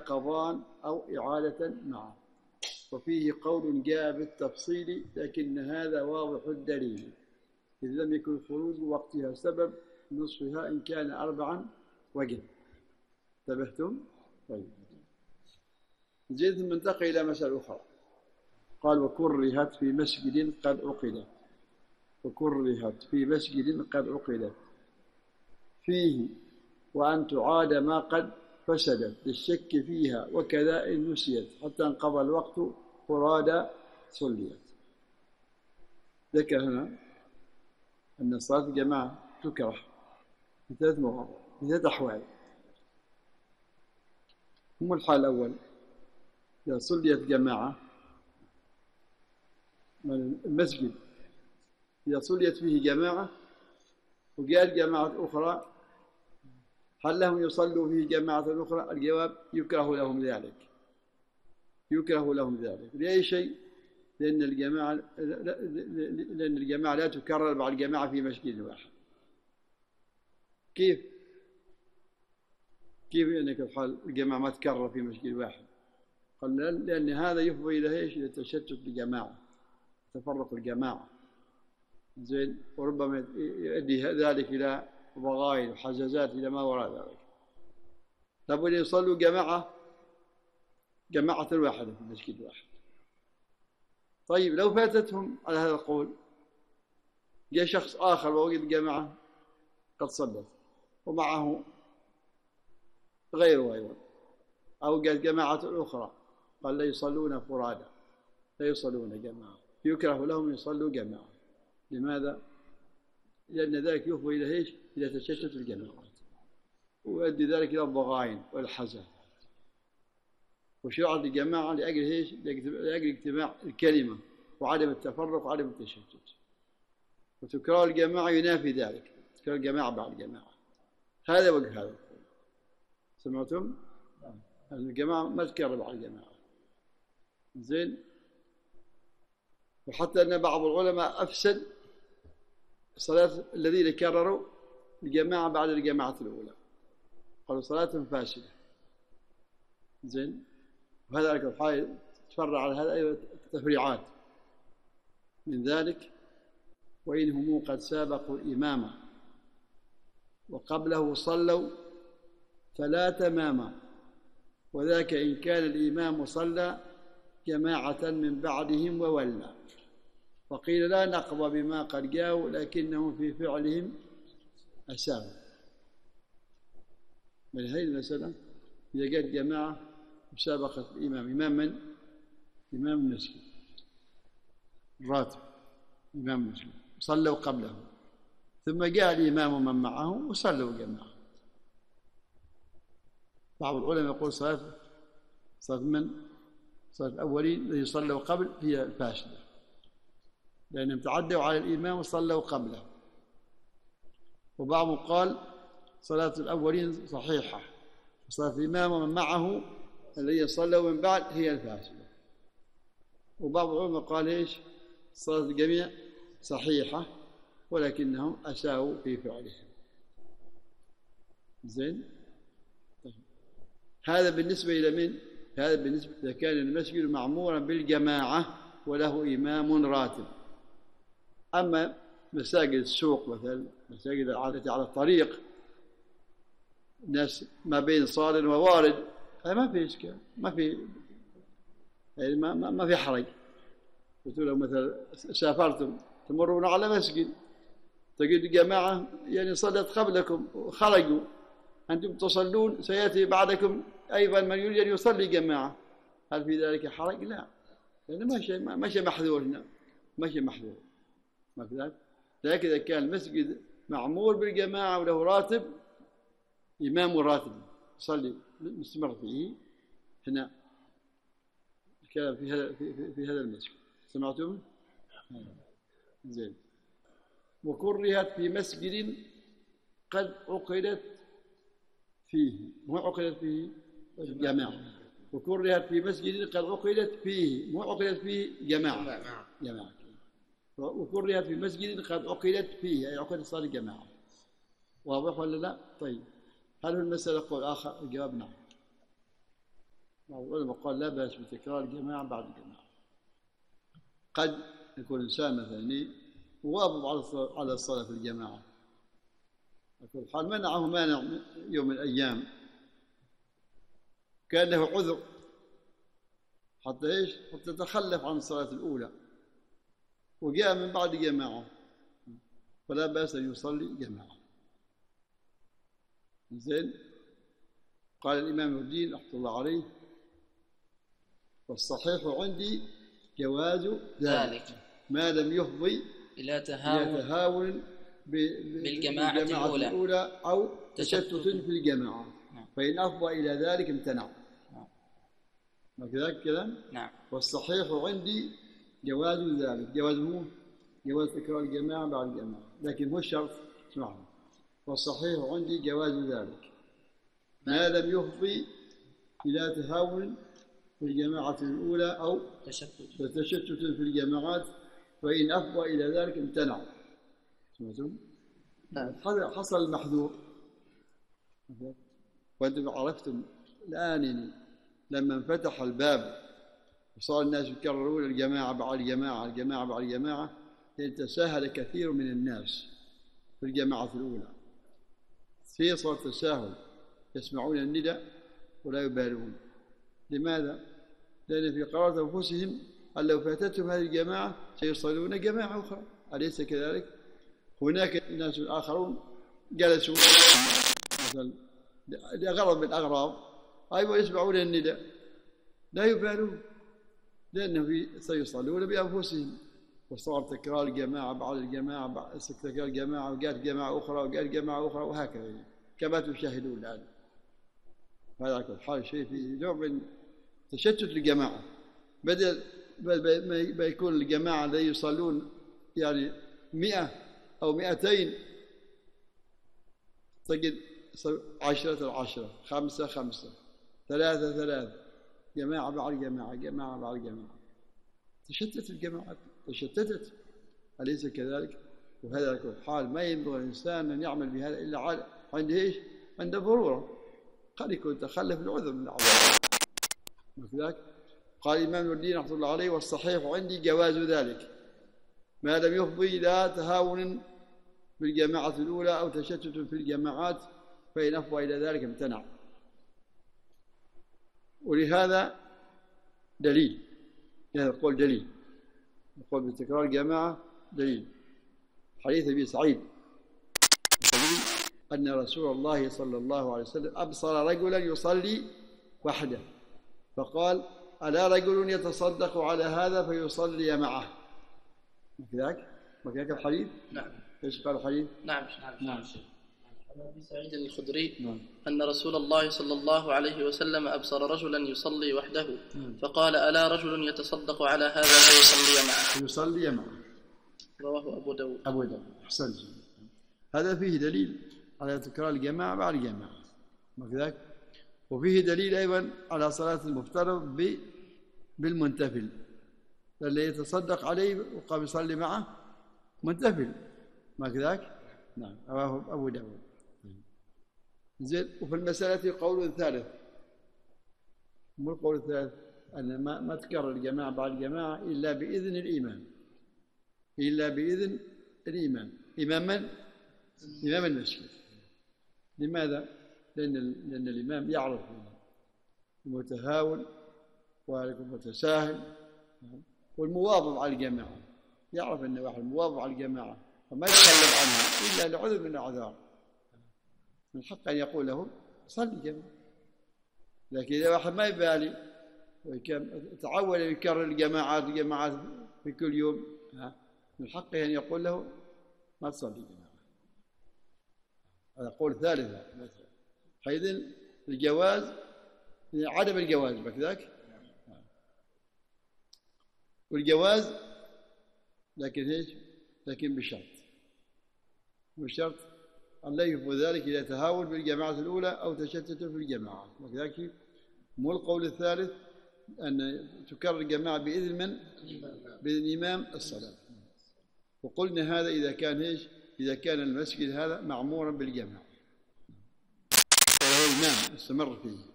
قضاء أو إعادة معه. وفيه قول جاء بالتفصيل لكن هذا واضح الدليل، إذ لم يكن خروج وقتها سبب نصفها إن كان 4 وجب. انتبهتم؟ طيب. زيد ثم انتقل إلى مسألة أخرى. قال وكرهت في مسجد قد عقدت. وكرهت في مسجد قد عقدت فيه وأن تعاد ما قد فسدت للشك فيها وكذا إن نسيت حتى انقضى الوقت فرادى صليت. ذكر هنا أن صلاة الجماعة تكره في 3 مواضع، في 3 أحوال. الحال الأول إذا صليت جماعة من المسجد، إذا صليت فيه جماعة وقال جماعة أخرى هل لهم يصلوا فيه جماعة أخرى؟ الجواب يكره لهم ذلك. يكره لهم ذلك لأي شيء؟ لأن الجماعة لا تكرر مع الجماعة في مسجد واحد. كيف أنك الحال الجماعة ما تكرر في مسجد واحد؟ قال لأن هذا يفضي إلى إيش؟ إلى تشتت الجماعة، تفرق الجماعة. زين، وربما يؤدي ذلك إلى ضغائن وحزازات إلى ما وراء ذلك. لابد أن يصلوا جماعة واحدة في مسجد واحد. طيب لو فاتتهم على هذا القول، جاء شخص آخر ووجد الجماعة قد صلت ومعه غيره أيضا، أو قال جماعة أخرى قال لا يصلون فرادى، لا يصلون جماعة، يكره لهم يصلوا جماعة. لماذا؟ لأن ذلك يفضي إلى إيش؟ إلى تشتت الجماعات، ويؤدي ذلك إلى الضغائن والحزن. وشرعت الجماعة لأجل إيش؟ لأجل اجتماع الكلمة وعدم التفرق وعدم التشتت. وتكرار الجماعة ينافي ذلك، تكرار الجماعة بعد الجماعة. هذا وجه هذا. سمعتم؟ الجماعة ما تكرر بعد الجماعة. زين. وحتى أن بعض العلماء أفسد صلاة الذين كرروا الجماعة بعد الجماعة الأولى، قالوا صلاة فاسدة. زين. وهذا الحال تفرع على هذا أيضا تفريعات من ذلك. وإنهم قد سابقوا الإمام وقبله صلوا فلا تماما، وذاك إن كان الإمام صلى جماعة من بعدهم وولى. وقيل لا نقضى بما قد جاءوا لكنهم في فعلهم أساءوا. من هذه المسألة إذا جاءت جماعة مسابقة الإمام، إمام من؟ إمام المسجد الراتب، إمام المسجد، صلوا قبله ثم جاء الإمام ومن معه وصلوا جماعة. بعض العلماء يقول صلاة من؟ صلاة الأولين الذي صلوا قبل هي الفاسدة، لأنهم تعدوا على الإمام وصلوا قبله. وبعضهم قال صلاة الأولين صحيحة، وصلاة الإمام ومن معه الذي صلوا من بعد هي الفاسدة. وبعض العلماء قال إيش؟ صلاة الجميع صحيحة ولكنهم أساءوا في فعلهم. زين. طيب. هذا بالنسبة إلى من؟ هذا بالنسبة إذا كان المسجد معمورا بالجماعة وله إمام راتب. أما مساجد السوق مثلا، مساجد التي على الطريق، الناس ما بين صال ووارد، هذا ما في إشكال، ما في يعني ما في حرج. قلت لو مثلا سافرتم تمرون على مسجد تجد جماعة يعني صلت قبلكم وخرجوا، أنتم تصلون سيأتي بعدكم أيضا من يريد أن يصلي جماعة، هل في ذلك حرج؟ لا، لأن ماشي محذور هنا، ماشي محذور ما في ذلك. لكن إذا كان المسجد معمور بالجماعة وله راتب، إمام راتب يصلي مستمر فيه، هنا الكلام في هذا المسجد. سمعتم؟ زين. وكرهت في مسجد قد عقدت فيه، مو عقدت فيه جماعة، وكرهت في مسجد قد عقدت فيه، مو عقدت فيه جماعة. وكرهت في مسجد قد عقدت فيه أي عقدت صلاة الجماعة. واضح ولا لا؟ طيب. هل هو المسألة قول آخر؟ الجواب نعم. بعض العلماء قال لا بأس بتكرار الجماعة بعد الجماعة. قد يكون إنسان مثلا مواظب على الصلاة في الجماعة، في الحال منعه مانع يوم من الأيام، كان له عذر حتى تتخلف عن الصلاة الأولى وجاء من بعد جماعة، فلا بأس أن يصلي جماعة. زين. قال الإمام الدين رحمه الله عليه: والصحيح عندي جواز ذلك ما لم يفضي إلى تهاون بالجماعة الأولى أو تشتت في الجماعة، فإن أفضى إلى ذلك امتنع. ما كذلك كلام؟ نعم. والصحيح عندي جواز ذلك، جواز تكرار الجماعة بعد الجماعة، لكن مو شرط. اسمعوا: والصحيح عندي جواز ذلك ما لم يفضي إلى تهاون في الجماعة الأولى أو تشتت في الجماعات، فإن أفضى إلى ذلك امتنع. سمعتم؟ حصل المحذور. وأنتم عرفتم الآن لما انفتح الباب وصار الناس يكررون الجماعة بعد الجماعة، الجماعة بعد الجماعة، تساهل كثير من الناس في الجماعة الأولى. صار تساهل، يسمعون النداء ولا يبالون. لماذا؟ لأن في قرارة أنفسهم أن لو فاتتهم هذه الجماعة سيصلون جماعة أخرى، أليس كذلك؟ هناك ناس آخرون جلسوا مثلا لغرض من الأغراض، أيضا يسمعون النداء لا يبالون، لأنه سيصلون بأنفسهم. وصار تكرار الجماعة بعد الجماعة، تكرار الجماعة وجاءت جماعة أخرى وجاءت جماعة أخرى، وهكذا كما تشاهدون الآن. هذا على كل حال شيء فيه نوع من تشتت الجماعة، بدل ما يكون الجماعة الذين يصلون يعني 100 أو 200 تجد 10 5 3 جماعة بعد جماعة، جماعة بعد جماعة، تشتت الجماعات، تشتتت، أليس كذلك؟ وهذا على كل حال ما ينبغي الإنسان أن يعمل بهذا إلا عند إيش؟ عند ضرورة، قد يكون تخلف العذر من الأعذار. مثلك قال الإمام الدين رحمه الله عليه: والصحيح عندي جواز ذلك ما لم يفضي إلى تهاون بالجماعة الأولى أو تشتت في الجماعات، فإن أفضى إلى ذلك امتنع. ولهذا دليل، هذا القول دليل، القول بتكرار الجماعة دليل. حديث أبي سعيد أن رسول الله صلى الله عليه وسلم أبصر رجلا يصلي وحده فقال: ألا رجل يتصدق على هذا فيصلي معه؟ كذاك الحديث؟ نعم. ايش قال الحديث؟ نعم. أبي سعيد الخدري أن رسول الله صلى الله عليه وسلم أبصر رجلا يصلي وحده فقال: ألا رجل يتصدق على هذا فيصلي معه؟ رواه أبو داود. أحسنت. هذا فيه دليل على تكرار الجماعة بعد الجماعة، وكذلك وفيه دليل أيضا على صلاة المفترض بالمنتفل، الذي يتصدق عليه وقام يصلي معه منتفل، ما كذاك؟ نعم. رواه أبو داود. زين. وفي المسألة قول ثالث، مو القول الثالث أن ما تكرر الجماعة بعد الجماعة إلا بإذن الإمام، إلا بإذن الإمام. إمام من؟ إمام المسجد. لماذا؟ لأن الإمام يعرف المتهاون والمتساهل والمواظب على الجماعة، يعرف أن واحد مواظب على الجماعة وما يتخلف عنها إلا لعذر من الأعذار، من حق أن يقول له صلي جماعة. لكن إذا واحد ما يبالي وتعود يكرر الجماعات في كل يوم، من حقه أن يقول له ما تصلي جماعة. هذا قول ثالث مثلا. حيث الجواز، عدم الجواز بكذاك، والجواز لكن ايش؟ لكن بشرط أن لا يفضي ذلك إلى تهاون بالجماعة الأولى أو تشتت في الجماعة، وكذلك مو القول الثالث أن تكرر الجماعة بإذن من؟ بإذن الإمام الصلاة. وقلنا هذا إذا كان ايش؟ إذا كان المسجد هذا معمورا بالجماعة وله إمام استمر فيه.